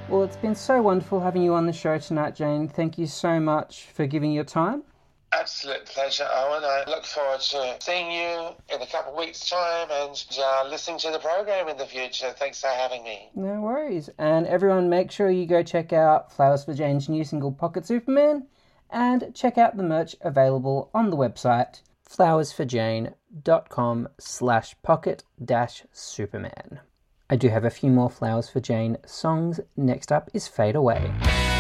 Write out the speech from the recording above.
Well, it's been so wonderful having you on the show tonight, Jane. Thank you so much for giving your time. Absolute pleasure, Owen. I look forward to seeing you in a couple of weeks' time and listening to the program in the future. Thanks for having me. No worries. And everyone, make sure you go check out Flowers for Jane's new single, Pocket Superman, and check out the merch available on the website, flowersforjane.com/pocket-superman. I do have a few more Flowers for Jane songs. Next up is Fade Away.